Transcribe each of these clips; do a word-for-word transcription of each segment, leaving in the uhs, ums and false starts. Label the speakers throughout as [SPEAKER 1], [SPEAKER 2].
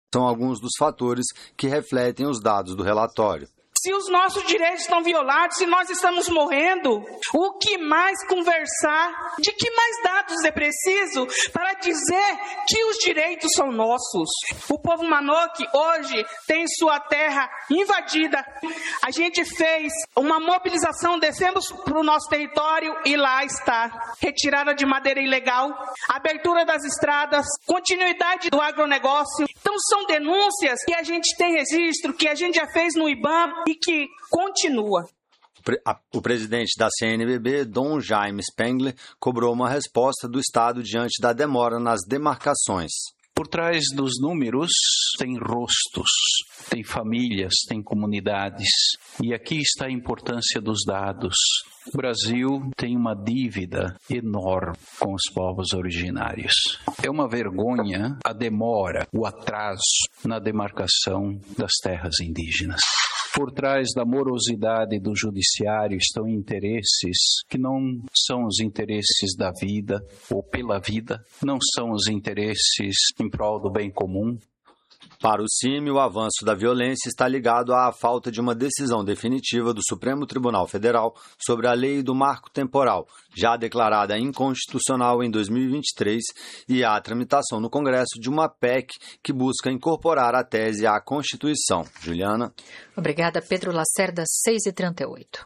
[SPEAKER 1] São alguns dos fatores que refletem os dados do relatório.
[SPEAKER 2] Se os nossos direitos estão violados, se nós estamos morrendo, o que mais conversar? De que mais dados é preciso para dizer que os direitos são nossos? O povo Manoque hoje tem sua terra invadida. A gente fez uma mobilização, descemos para o nosso território e lá está. Retirada de madeira ilegal, abertura das estradas, continuidade do agronegócio. Então são denúncias que a gente tem registro, que a gente já fez no IBAMA, e que continua.
[SPEAKER 1] O presidente da C N B B, Dom Jaime Spengler, cobrou uma resposta do Estado diante da demora nas demarcações.
[SPEAKER 3] Por trás dos números tem rostos, tem famílias, tem comunidades. E aqui está a importância dos dados. O Brasil tem uma dívida enorme com os povos originários. É uma vergonha a demora, o atraso na demarcação das terras indígenas. Por trás da morosidade do judiciário estão interesses que não são os interesses da vida ou pela vida, não são os interesses em prol do bem comum.
[SPEAKER 1] Para o C I M, o avanço da violência está ligado à falta de uma decisão definitiva do Supremo Tribunal Federal sobre a lei do marco temporal, já declarada inconstitucional em dois mil e vinte e três, e à tramitação no Congresso de uma P E C que busca incorporar a tese à Constituição. Juliana.
[SPEAKER 4] Obrigada, Pedro Lacerda, seis e trinta e oito.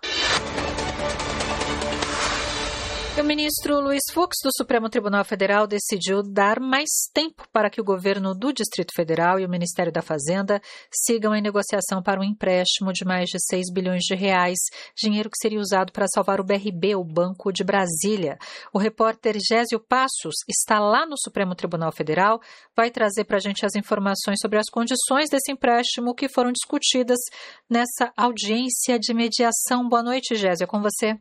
[SPEAKER 4] O ministro Luiz Fux, do Supremo Tribunal Federal, decidiu dar mais tempo para que o governo do Distrito Federal e o Ministério da Fazenda sigam em negociação para um empréstimo de mais de seis bilhões de reais, dinheiro que seria usado para salvar o B R B, o Banco de Brasília. O repórter Gésio Passos está lá no Supremo Tribunal Federal, vai trazer para a gente as informações sobre as condições desse empréstimo que foram discutidas nessa audiência de mediação. Boa noite, Gésio, é com você.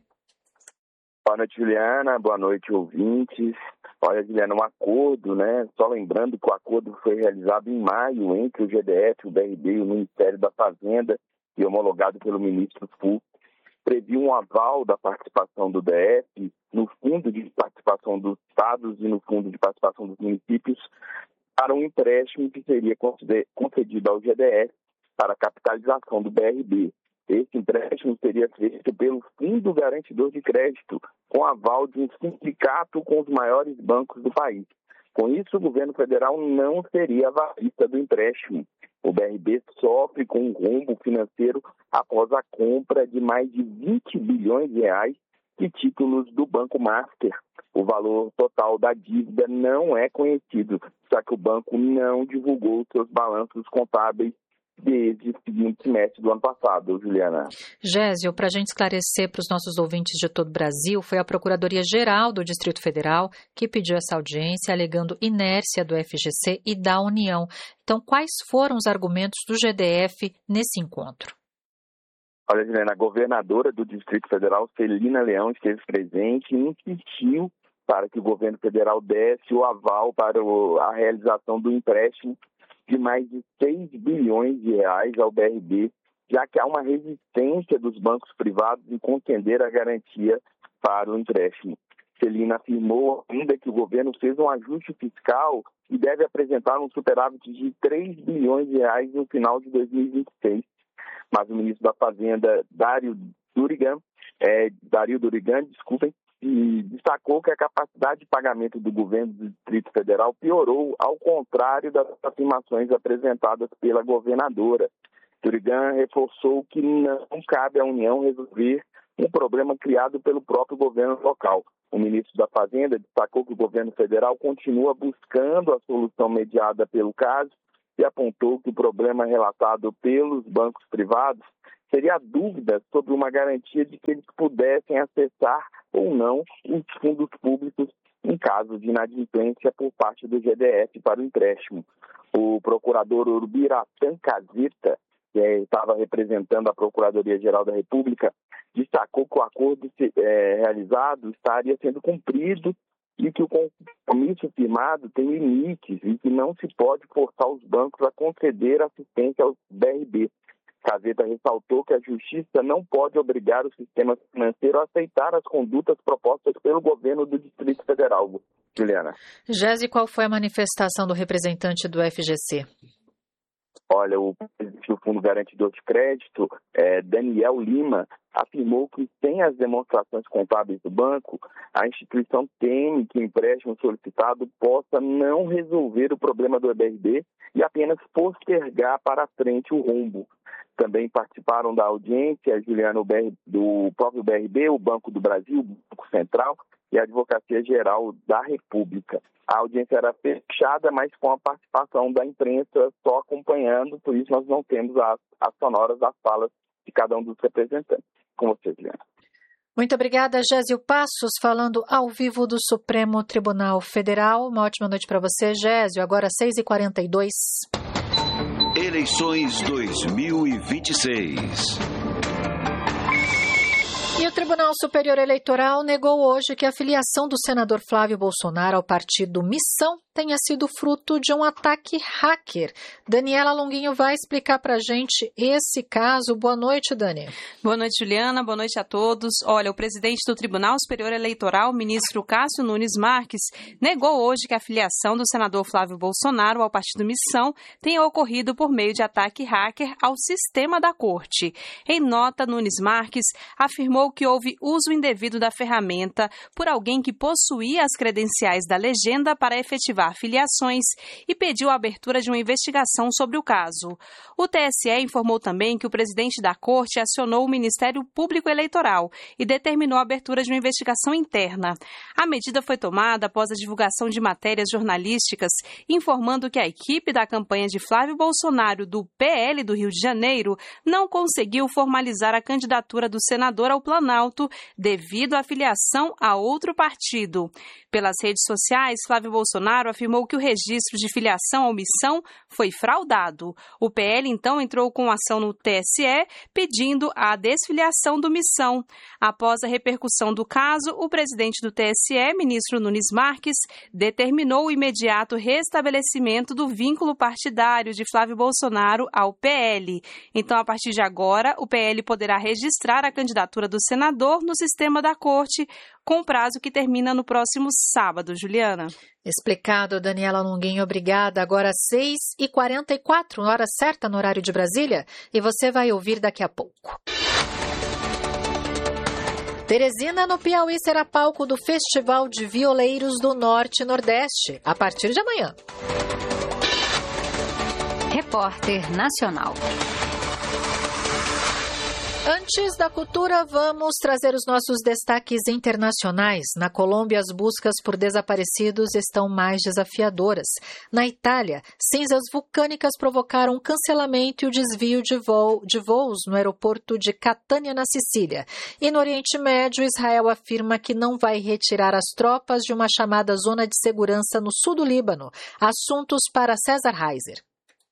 [SPEAKER 5] Boa noite, Juliana. Boa noite, ouvintes. Olha, Juliana, um acordo, né? Só lembrando que o acordo foi realizado em maio entre o G D F, o B R B e o Ministério da Fazenda e homologado pelo ministro Fux. Previu um aval da participação do D F no Fundo de Participação dos Estados e no Fundo de Participação dos Municípios para um empréstimo que seria concedido ao G D F para a capitalização do B R B. Esse empréstimo seria feito pelo Fundo Garantidor de Crédito, com aval de um sindicato com os maiores bancos do país. Com isso, o governo federal não seria avalista do empréstimo. O B R B sofre com um rombo financeiro após a compra de mais de vinte bilhões de reais de títulos do Banco Master. O valor total da dívida não é conhecido, já que o banco não divulgou seus balanços contábeis desde o seguinte semestre do ano passado, Juliana.
[SPEAKER 4] Gésio, para a gente esclarecer para os nossos ouvintes de todo o Brasil, foi a Procuradoria-Geral do Distrito Federal que pediu essa audiência, alegando inércia do F G C e da União. Então, quais foram os argumentos do G D F nesse encontro?
[SPEAKER 5] Olha, Juliana, a governadora do Distrito Federal, Celina Leão, esteve presente e insistiu para que o governo federal desse o aval para a realização do empréstimo de mais de seis bilhões de reais ao B R B, já que há uma resistência dos bancos privados em conceder a garantia para o empréstimo. Celina afirmou ainda que o governo fez um ajuste fiscal e deve apresentar um superávit de três bilhões de reais no final de dois mil e vinte e seis. Mas o ministro da Fazenda, Dário Durigan, é, Dario Durigan, desculpem, e destacou que a capacidade de pagamento do governo do Distrito Federal piorou, ao contrário das afirmações apresentadas pela governadora. Durigan reforçou que não cabe à União resolver um problema criado pelo próprio governo local. O ministro da Fazenda destacou que o governo federal continua buscando a solução mediada pelo caso e apontou que o problema relatado pelos bancos privados seria a dúvida sobre uma garantia de que eles pudessem acessar ou não os fundos públicos em caso de inadimplência por parte do G D F para o empréstimo. O procurador Urubiratã Caseta, que estava representando a Procuradoria-Geral da República, destacou que o acordo é, realizado estaria sendo cumprido e que o compromisso firmado tem limites e que não se pode forçar os bancos a conceder assistência ao B R B. Caseta ressaltou que a Justiça não pode obrigar o sistema financeiro a aceitar as condutas propostas pelo governo do Distrito Federal. Juliana.
[SPEAKER 4] Gésio, qual foi a manifestação do representante do F G C?
[SPEAKER 5] Olha, o presidente do Fundo Garantidor de Crédito, é, Daniel Lima, afirmou que sem as demonstrações contábeis do banco, a instituição teme que o empréstimo solicitado possa não resolver o problema do E B R D e apenas postergar para frente o rombo. Também participaram da audiência, Juliana, do próprio B R D, o Banco do Brasil, o Banco Central e a Advocacia Geral da República. A audiência era fechada, mas com a participação da imprensa só acompanhando, por isso nós não temos as, as sonoras das falas de cada um dos representantes. Com você, Juliana.
[SPEAKER 4] Muito obrigada, Gésio Passos, falando ao vivo do Supremo Tribunal Federal. Uma ótima noite para você, Gésio. Agora seis e quarenta e dois.
[SPEAKER 6] Eleições dois mil e vinte e seis.
[SPEAKER 4] E o Tribunal Superior Eleitoral negou hoje que a filiação do senador Flávio Bolsonaro ao partido Missão tenha sido fruto de um ataque hacker. Daniela Longuinho vai explicar para a gente esse caso. Boa noite, Dani.
[SPEAKER 7] Boa noite, Juliana. Boa noite a todos. Olha, o presidente do Tribunal Superior Eleitoral, ministro Cássio Nunes Marques, negou hoje que a filiação do senador Flávio Bolsonaro ao partido Missão tenha ocorrido por meio de ataque hacker ao sistema da corte. Em nota, Nunes Marques afirmou que houve uso indevido da ferramenta por alguém que possuía as credenciais da legenda para efetivar filiações e pediu a abertura de uma investigação sobre o caso. O T S E informou também que o presidente da Corte acionou o Ministério Público Eleitoral e determinou a abertura de uma investigação interna. A medida foi tomada após a divulgação de matérias jornalísticas informando que a equipe da campanha de Flávio Bolsonaro do P L do Rio de Janeiro não conseguiu formalizar a candidatura do senador ao Planalto devido à filiação a outro partido. Pelas redes sociais, Flávio Bolsonaro afirmou que o registro de filiação ao Missão foi fraudado. O P L, então, entrou com ação no T S E pedindo a desfiliação do Missão. Após a repercussão do caso, o presidente do T S E, ministro Nunes Marques, determinou o imediato restabelecimento do vínculo partidário de Flávio Bolsonaro ao P L. Então, a partir de agora, o P L poderá registrar a candidatura do senador no sistema da Corte, com prazo que termina no próximo sábado. Juliana.
[SPEAKER 4] Explicado, Daniela Longuinho, obrigada. Agora seis e quarenta e quatro, hora certa no horário de Brasília, e você vai ouvir daqui a pouco. Teresina, no Piauí, será palco do Festival de Violeiros do Norte e Nordeste, a partir de amanhã.
[SPEAKER 8] Repórter Nacional.
[SPEAKER 4] Antes da cultura, vamos trazer os nossos destaques internacionais. Na Colômbia, as buscas por desaparecidos estão mais desafiadoras. Na Itália, cinzas vulcânicas provocaram um cancelamento e o desvio de, voo, de voos no aeroporto de Catânia, na Sicília. E no Oriente Médio, Israel afirma que não vai retirar as tropas de uma chamada zona de segurança no sul do Líbano. Assuntos para César Reiser.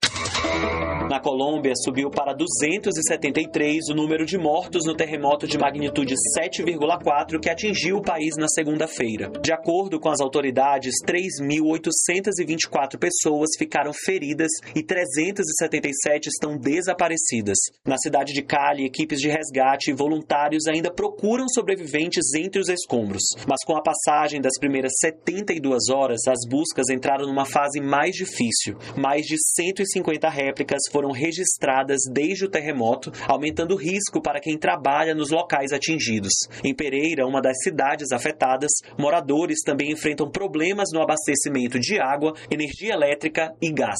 [SPEAKER 9] Na Colômbia, subiu para duzentos e setenta e três o número de mortos no terremoto de magnitude sete vírgula quatro que atingiu o país na segunda-feira. De acordo com as autoridades, três mil oitocentas e vinte e quatro pessoas ficaram feridas e trezentas e setenta e sete estão desaparecidas. Na cidade de Cali, equipes de resgate e voluntários ainda procuram sobreviventes entre os escombros. Mas com a passagem das primeiras setenta e duas horas, as buscas entraram numa fase mais difícil. Mais de cento e cinquenta réplicas foram registradas desde o terremoto, aumentando o risco para quem trabalha nos locais atingidos. Em Pereira, uma das cidades afetadas, moradores também enfrentam problemas no abastecimento de água, energia elétrica e gás.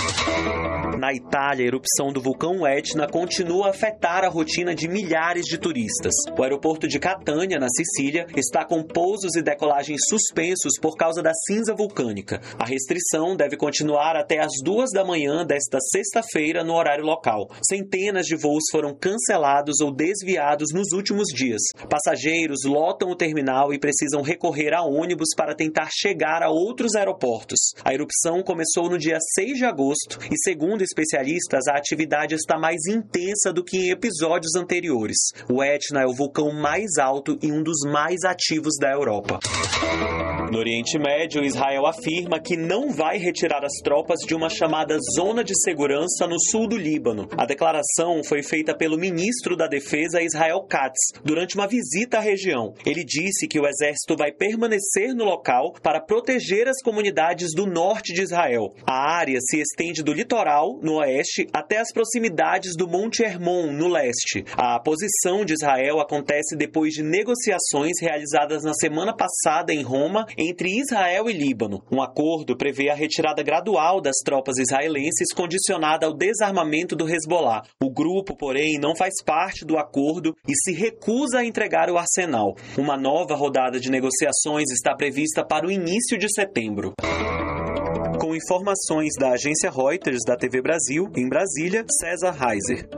[SPEAKER 9] Na Itália, a erupção do vulcão Etna continua a afetar a rotina de milhares de turistas. O aeroporto de Catânia, na Sicília, está com pousos e decolagens suspensos por causa da cinza vulcânica. A restrição deve continuar até as duas da manhã desta sexta-feira no horário local. Centenas de voos foram cancelados ou desviados nos últimos dias. Passageiros lotam o terminal e precisam recorrer a ônibus para tentar chegar a outros aeroportos. A erupção começou no dia seis de agosto e, segundo especialistas, a atividade está mais intensa do que em episódios anteriores. O Etna é o vulcão mais alto e um dos mais ativos da Europa. No Oriente Médio, Israel afirma que não vai retirar as tropas de uma chamada zona de segurança no sul do Líbano. A declaração foi feita pelo ministro da Defesa, Israel Katz, durante uma visita à região. Ele disse que o exército vai permanecer no local para proteger as comunidades do norte de Israel. A área se estende do litoral Jabal, no oeste, até as proximidades do Monte Hermon, no leste. A posição de Israel acontece depois de negociações realizadas na semana passada em Roma entre Israel e Líbano. Um acordo prevê a retirada gradual das tropas israelenses condicionada ao desarmamento do Hezbollah. O grupo, porém, não faz parte do acordo e se recusa a entregar o arsenal. Uma nova rodada de negociações está prevista para o início de setembro. Com informações da agência Reuters da T V Brasil, em Brasília, César Reiser.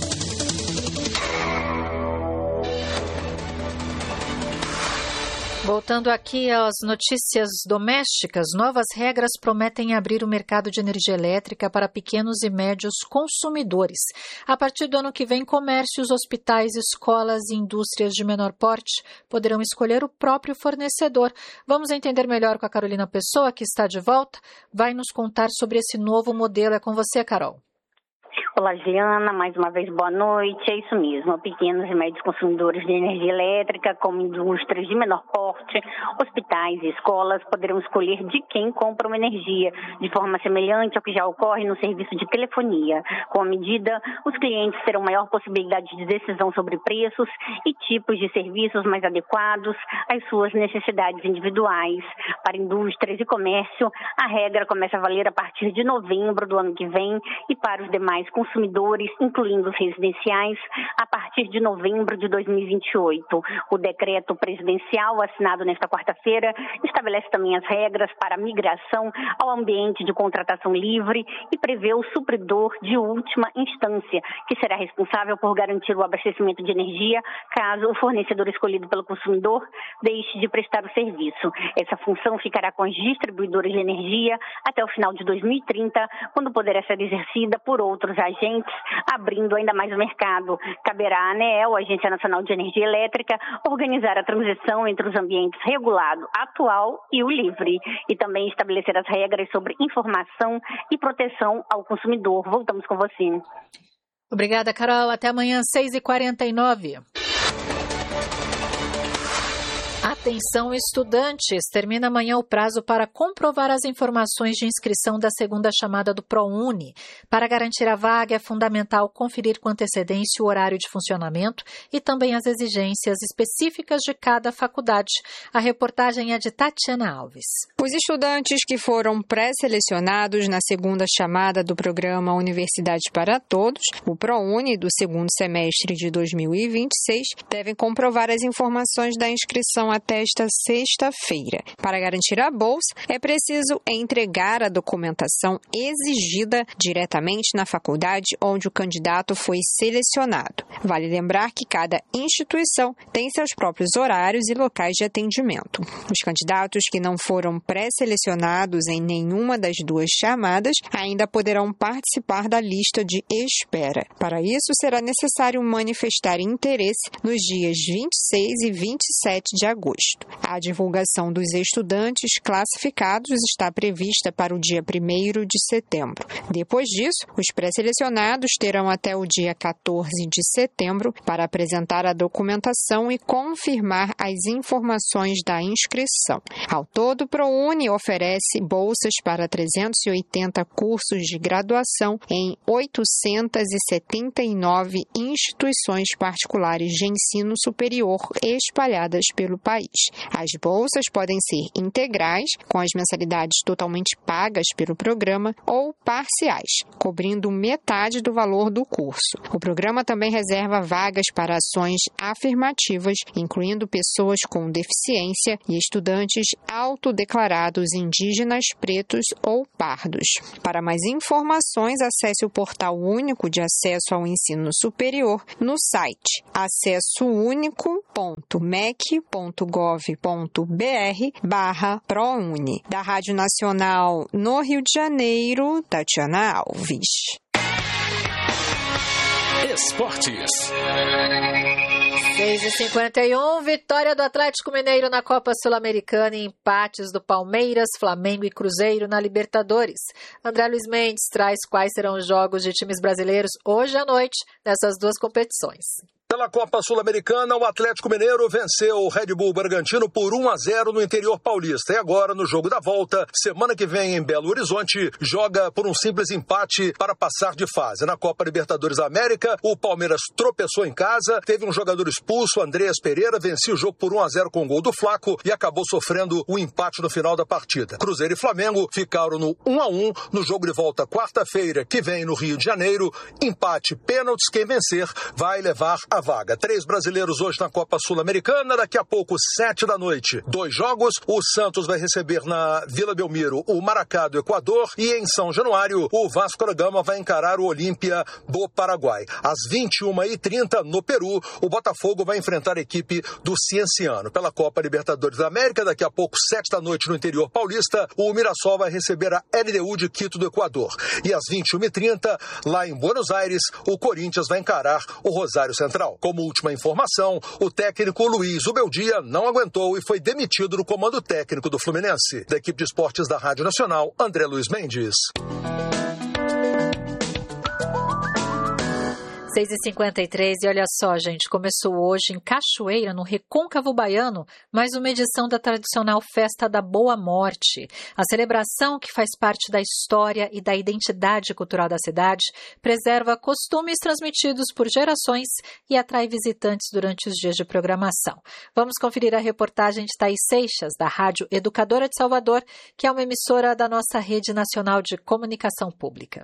[SPEAKER 4] Voltando aqui às notícias domésticas, novas regras prometem abrir o mercado de energia elétrica para pequenos e médios consumidores. A partir do ano que vem, comércios, hospitais, escolas e indústrias de menor porte poderão escolher o próprio fornecedor. Vamos entender melhor com a Carolina Pessoa, que está de volta. Vai nos contar sobre esse novo modelo. É com você, Carol.
[SPEAKER 10] Olá, Giana, mais uma vez boa noite. É isso mesmo, pequenos e médios consumidores de energia elétrica, como indústrias de menor porte, hospitais e escolas, poderão escolher de quem compra uma energia, de forma semelhante ao que já ocorre no serviço de telefonia. Com a medida, os clientes terão maior possibilidade de decisão sobre preços e tipos de serviços mais adequados às suas necessidades individuais. Para indústrias e comércio, a regra começa a valer a partir de novembro do ano que vem e para os demais consumidores, incluindo os residenciais, a partir de novembro de dois mil e vinte e oito. O decreto presidencial, assinado nesta quarta-feira, estabelece também as regras para a migração ao ambiente de contratação livre e prevê o supridor de última instância, que será responsável por garantir o abastecimento de energia caso o fornecedor escolhido pelo consumidor deixe de prestar o serviço. Essa função ficará com as distribuidoras de energia até o final de dois mil e trinta, quando poderá ser exercida por outros agentes, abrindo ainda mais o mercado. Caberá à ANEEL, Agência Nacional de Energia Elétrica, organizar a transição entre os ambientes regulado atual e o livre, e também estabelecer as regras sobre informação e proteção ao consumidor. Voltamos com você.
[SPEAKER 4] Obrigada, Carol. Até amanhã, seis e quarenta e nove. Atenção, estudantes! Termina amanhã o prazo para comprovar as informações de inscrição da segunda chamada do ProUni. Para garantir a vaga, é fundamental conferir com antecedência o horário de funcionamento e também as exigências específicas de cada faculdade. A reportagem é de Tatiana Alves.
[SPEAKER 11] Os estudantes que foram pré-selecionados na segunda chamada do programa Universidade para Todos, o ProUni, do segundo semestre de dois mil e vinte e seis, devem comprovar as informações da inscrição até esta sexta-feira. Para garantir a bolsa, é preciso entregar a documentação exigida diretamente na faculdade onde o candidato foi selecionado. Vale lembrar que cada instituição tem seus próprios horários e locais de atendimento. Os candidatos que não foram pré-selecionados em nenhuma das duas chamadas ainda poderão participar da lista de espera. Para isso, será necessário manifestar interesse nos dias vinte e seis e vinte e sete de agosto. A divulgação dos estudantes classificados está prevista para o dia primeiro de setembro. Depois disso, os pré-selecionados terão até o dia quatorze de setembro para apresentar a documentação e confirmar as informações da inscrição. Ao todo, o ProUni oferece bolsas para trezentos e oitenta cursos de graduação em oitocentas e setenta e nove instituições particulares de ensino superior espalhadas pelo país. As bolsas podem ser integrais, com as mensalidades totalmente pagas pelo programa, ou parciais, cobrindo metade do valor do curso. O programa também reserva vagas para ações afirmativas, incluindo pessoas com deficiência e estudantes autodeclarados indígenas, pretos ou pardos. Para mais informações, acesse o Portal Único de Acesso ao Ensino Superior no site acesso único ponto mec ponto gov ponto br barra ProUni. Da Rádio Nacional no Rio de Janeiro, Tatiana Alves.
[SPEAKER 12] Esportes.
[SPEAKER 4] seis e cinquenta e um, vitória do Atlético Mineiro na Copa Sul-Americana e empates do Palmeiras, Flamengo e Cruzeiro na Libertadores. André Luiz Mendes traz quais serão os jogos de times brasileiros hoje à noite nessas duas competições.
[SPEAKER 12] Pela Copa Sul-Americana, o Atlético Mineiro venceu o Red Bull Bragantino por um a zero no interior paulista. E agora, no jogo da volta, semana que vem em Belo Horizonte, joga por um simples empate para passar de fase. Na Copa Libertadores da América, o Palmeiras tropeçou em casa, teve um jogador expulso, Andreas Pereira, vencia o jogo por um a zero com o gol do Flaco e acabou sofrendo o empate no final da partida. Cruzeiro e Flamengo ficaram no um a um no jogo de volta quarta-feira, que vem no Rio de Janeiro. Empate, pênaltis, quem vencer vai levar a vaga. Três brasileiros hoje na Copa Sul-Americana, daqui a pouco, sete da noite. Dois jogos, o Santos vai receber na Vila Belmiro o Maracá do Equador e em São Januário o Vasco da Gama vai encarar o Olímpia do Paraguai. Às vinte e uma e trinta, no Peru, o Botafogo vai enfrentar a equipe do Cienciano. Pela Copa Libertadores da América, daqui a pouco, sete da noite no interior paulista, o Mirassol vai receber a L D U de Quito do Equador. E às vinte e uma e trinta, lá em Buenos Aires, o Corinthians vai encarar o Rosário Central. Como última informação, o técnico Luiz Ubeldia não aguentou e foi demitido do comando técnico do Fluminense. Da equipe de esportes da Rádio Nacional, André Luiz Mendes.
[SPEAKER 4] seis e cinquenta e três e olha só, gente, começou hoje em Cachoeira, no Recôncavo Baiano, mais uma edição da tradicional Festa da Boa Morte. A celebração, que faz parte da história e da identidade cultural da cidade, preserva costumes transmitidos por gerações e atrai visitantes durante os dias de programação. Vamos conferir a reportagem de Thaís Seixas, da Rádio Educadora de Salvador, que é uma emissora da nossa Rede Nacional de Comunicação Pública.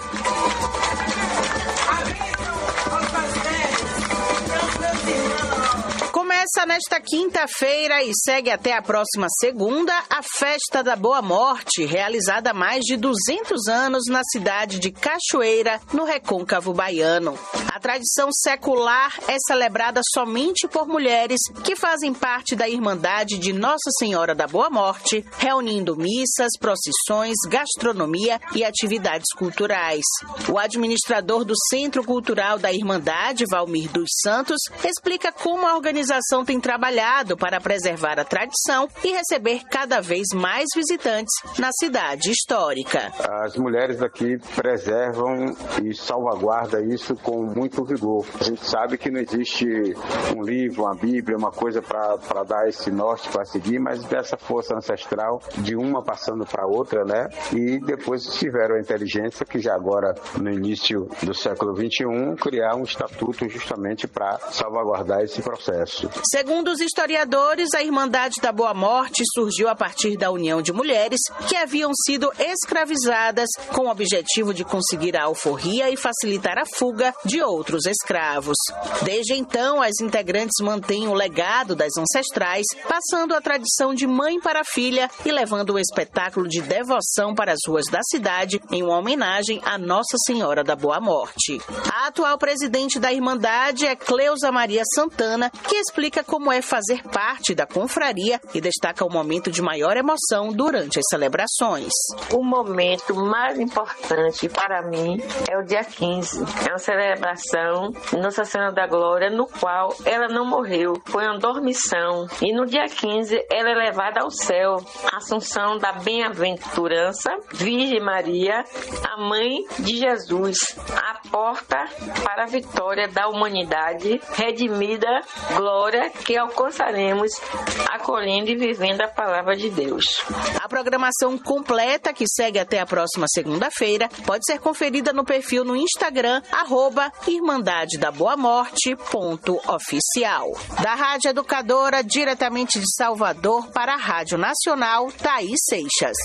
[SPEAKER 13] Começa nesta quinta-feira e segue até a próxima segunda a Festa da Boa Morte, realizada há mais de duzentos anos na cidade de Cachoeira, no Recôncavo Baiano. A tradição secular é celebrada somente por mulheres que fazem parte da Irmandade de Nossa Senhora da Boa Morte, reunindo missas, procissões, gastronomia e atividades culturais. O administrador do Centro Cultural da Irmandade, Valmir dos Santos, explica como a organização tem trabalhado para preservar a tradição e receber cada vez mais visitantes na cidade histórica.
[SPEAKER 14] As mulheres aqui preservam e salvaguardam isso com muito vigor. A gente sabe que não existe um livro, uma Bíblia, uma coisa para dar esse norte para seguir, mas dessa força ancestral de uma passando para outra, né? E depois tiveram a inteligência que já agora, no início do século vinte e um, criar um estatuto justamente para salvaguardar esse processo.
[SPEAKER 13] Segundo os historiadores, a Irmandade da Boa Morte surgiu a partir da união de mulheres que haviam sido escravizadas com o objetivo de conseguir a alforria e facilitar a fuga de outros escravos. Desde então, as integrantes mantêm o legado das ancestrais, passando a tradição de mãe para filha e levando o espetáculo de devoção para as ruas da cidade em uma homenagem à Nossa Senhora da Boa Morte. A atual presidente da Irmandade é Cleusa Maria Santana, que explica como é fazer parte da confraria e destaca o momento de maior emoção durante as celebrações.
[SPEAKER 15] O momento mais importante para mim é o dia quinze. É uma celebração Nossa Senhora da Glória, no qual ela não morreu, foi uma dormição. E no dia quinze ela é levada ao céu, a Assunção da Bem-aventurança, Virgem Maria, a Mãe de Jesus, a porta para a vitória da humanidade, redimida, glória que alcançaremos acolhendo e vivendo a palavra de Deus.
[SPEAKER 13] A programação completa, que segue até a próxima segunda-feira, pode ser conferida no perfil no Instagram, arroba Irmandade da Boa Morte ponto oficial. Da Rádio Educadora, diretamente de Salvador, para a Rádio Nacional, Thaís Seixas.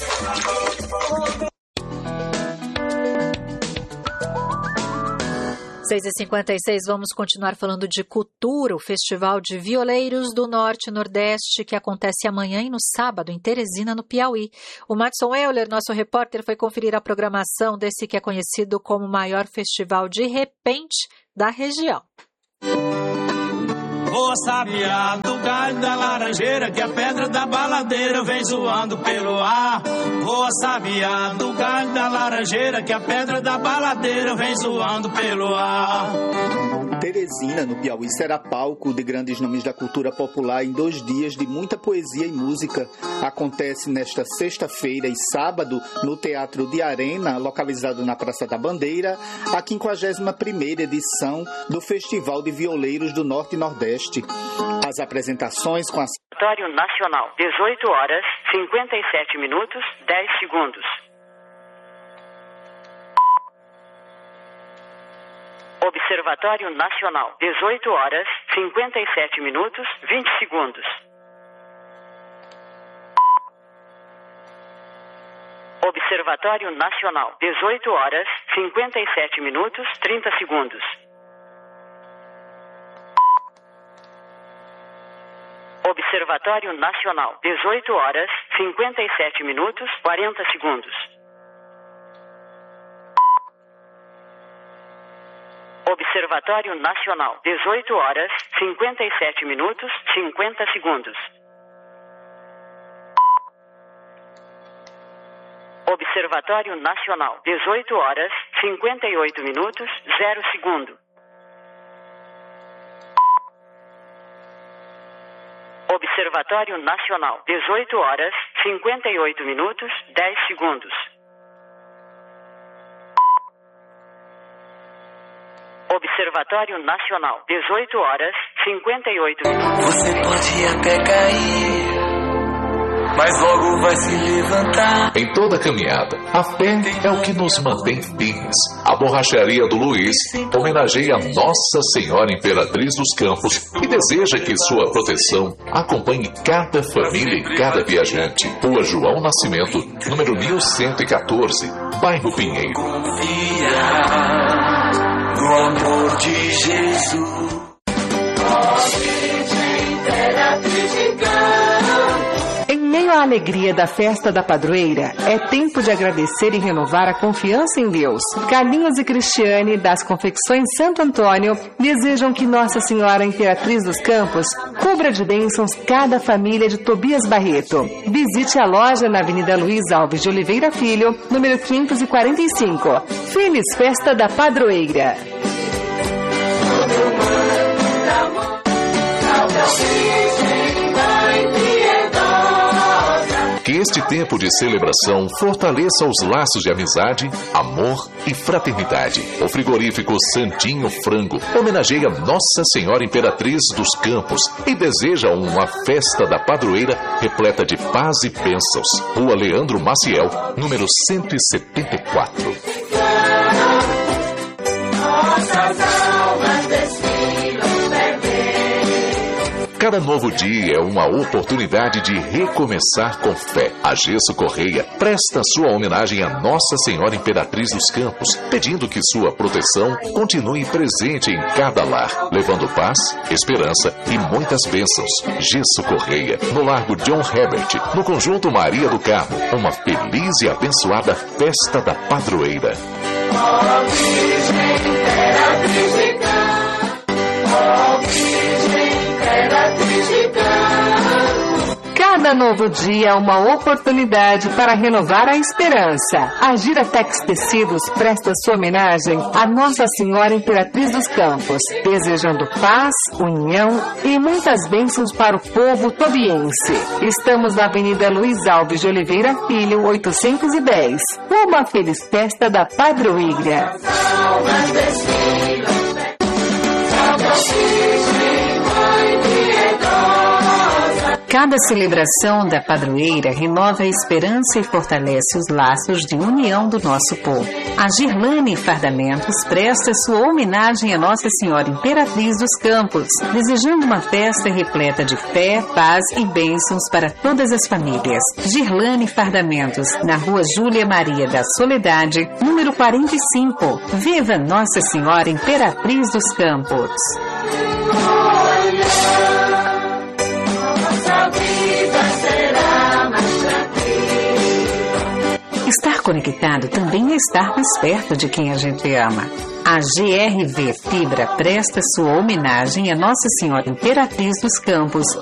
[SPEAKER 4] seis e cinquenta e seis, vamos continuar falando de cultura, o Festival de Violeiros do Norte e Nordeste, que acontece amanhã e no sábado, em Teresina, no Piauí. O Madison Euler, nosso repórter, foi conferir a programação desse que é conhecido como o maior festival de repente da região.
[SPEAKER 16] Voa sabiá do galho da laranjeira, que a pedra da baladeira vem zoando pelo ar. Voa sabiá do galho da laranjeira, que a pedra da baladeira vem zoando pelo ar.
[SPEAKER 17] Teresina, no Piauí, será palco de grandes nomes da cultura popular em dois dias de muita poesia e música. Acontece nesta sexta-feira e sábado no Teatro de Arena, localizado na Praça da Bandeira, a quinquagésima primeira edição do Festival de Violeiros do Norte e Nordeste. As apresentações com a
[SPEAKER 18] Observatório Nacional, dezoito horas, cinquenta e sete minutos, dez segundos. Observatório Nacional, dezoito horas, cinquenta e sete minutos, vinte segundos. Observatório Nacional, dezoito horas, cinquenta e sete minutos, trinta segundos. Observatório Nacional, dezoito horas, cinquenta e sete minutos, quarenta segundos. Observatório Nacional, dezoito horas, cinquenta e sete minutos, cinquenta segundos. Observatório Nacional, dezoito horas, cinquenta e oito minutos, zero segundo. Observatório Nacional, dezoito horas, cinquenta e oito minutos, dez segundos. Observatório Nacional, dezoito horas, cinquenta e oito minutos.
[SPEAKER 19] Você pode até cair, mas logo vai se levantar.
[SPEAKER 20] Em toda caminhada, a fé é o que nos mantém firmes. A Borracharia do Luiz homenageia Nossa Senhora Imperatriz dos Campos e deseja que sua proteção acompanhe cada família e cada viajante. Rua João Nascimento, número mil cento e quatorze, bairro Pinheiro.
[SPEAKER 19] Confia no amor de Jesus.
[SPEAKER 21] Em meio à alegria da festa da padroeira, é tempo de agradecer e renovar a confiança em Deus. Carlinhos e Cristiane, das Confecções Santo Antônio, desejam que Nossa Senhora Imperatriz dos Campos cubra de bênçãos cada família de Tobias Barreto. Visite a loja na Avenida Luiz Alves de Oliveira Filho, número quinhentos e quarenta e cinco. Feliz Festa da Padroeira!
[SPEAKER 20] Que este tempo de celebração fortaleça os laços de amizade, amor e fraternidade. O frigorífico Santinho Frango homenageia Nossa Senhora Imperatriz dos Campos e deseja uma festa da padroeira repleta de paz e bênçãos. Rua Leandro Maciel, número cento e setenta e quatro. Nossas almas desfilam perder. Cada novo dia é uma oportunidade de recomeçar com fé. A Gesso Correia presta sua homenagem a Nossa Senhora Imperatriz dos Campos, pedindo que sua proteção continue presente em cada lar, levando paz, esperança e muitas bênçãos. Gesso Correia, no Largo John Herbert, no Conjunto Maria do Carmo, uma feliz e abençoada festa da padroeira.
[SPEAKER 19] Ó Virgem Imperatriz de Campos, ó Virgem Imperatriz de Campos.
[SPEAKER 21] Cada novo dia é uma oportunidade para renovar a esperança. A Giratex Tecidos presta sua homenagem a Nossa Senhora Imperatriz dos Campos, desejando paz, união e muitas bênçãos para o povo tobiense. Estamos na Avenida Luiz Alves de Oliveira Filho, oitocentos e dez. Uma feliz festa da padroeira. Cada celebração da padroeira renova a esperança e fortalece os laços de união do nosso povo. A Girlane Fardamentos presta sua homenagem a Nossa Senhora Imperatriz dos Campos, desejando uma festa repleta de fé, paz e bênçãos para todas as famílias. Girlane Fardamentos, na Rua Júlia Maria da Soledade, número quarenta e cinco. Viva Nossa Senhora Imperatriz dos Campos! Estar conectado também é estar mais perto de quem a gente ama. A G R V Fibra presta sua homenagem a Nossa Senhora Imperatriz dos Campos